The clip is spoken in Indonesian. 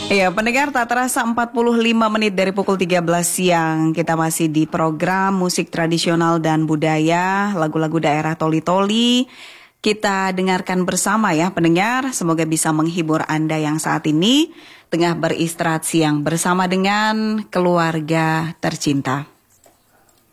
Iya, pendengar, tak terasa 45 menit dari pukul 13 siang. Kita masih di program musik tradisional dan budaya, lagu-lagu daerah Toli-Toli. Kita dengarkan bersama ya pendengar, semoga bisa menghibur Anda yang saat ini tengah beristirahat siang bersama dengan keluarga tercinta.